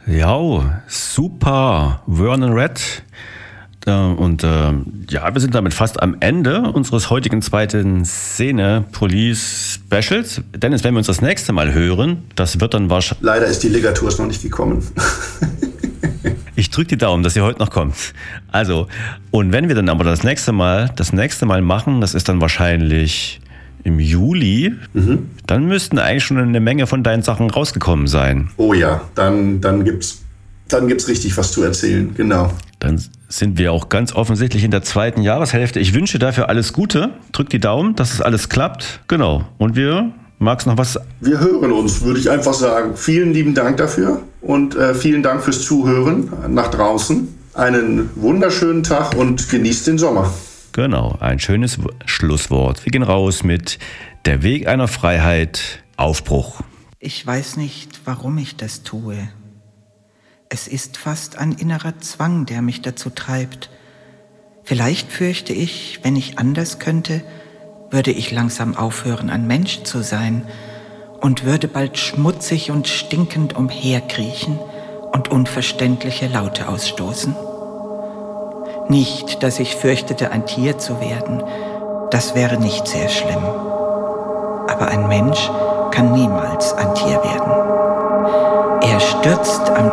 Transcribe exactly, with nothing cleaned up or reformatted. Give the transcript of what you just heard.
Ja, super. Vernon Red. Und äh, ja, wir sind damit fast am Ende unseres heutigen zweiten Szene Police Specials. Dennis, wenn wir uns das nächste Mal hören, das wird dann wahrscheinlich... Leider ist die Ligatur noch nicht gekommen. Ich drücke die Daumen, dass sie heute noch kommt. Also, und wenn wir dann aber das nächste Mal, das nächste Mal machen, das ist dann wahrscheinlich im Juli, mhm. dann müssten eigentlich schon eine Menge von deinen Sachen rausgekommen sein. Oh ja, dann, dann gibt's, dann gibt's richtig was zu erzählen, genau. Dann sind wir auch ganz offensichtlich in der zweiten Jahreshälfte. Ich wünsche dafür alles Gute. Drück die Daumen, dass es alles klappt. Genau. Und wir, magst noch was? Wir hören uns, würde ich einfach sagen. Vielen lieben Dank dafür und äh, vielen Dank fürs Zuhören nach draußen. Einen wunderschönen Tag und genießt den Sommer. Genau, ein schönes Schlusswort. Wir gehen raus mit Der Weg einer Freiheit, Aufbruch. Ich weiß nicht, warum ich das tue. Es ist fast ein innerer Zwang, der mich dazu treibt. Vielleicht fürchte ich, wenn ich anders könnte, würde ich langsam aufhören, ein Mensch zu sein und würde bald schmutzig und stinkend umherkriechen und unverständliche Laute ausstoßen. Nicht, dass ich fürchtete, ein Tier zu werden. Das wäre nicht sehr schlimm. Aber ein Mensch kann niemals ein Tier werden. Er stürzt am